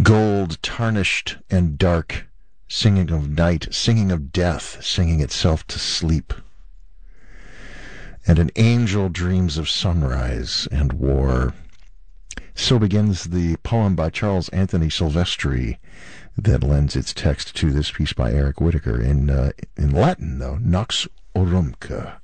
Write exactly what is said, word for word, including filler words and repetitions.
Gold, tarnished and dark, singing of night, singing of death, singing itself to sleep. And an angel dreams of sunrise and war. So begins the poem by Charles Anthony Silvestri that lends its text to this piece by Eric Whitacre in uh, in Latin, though, Nox Orumque.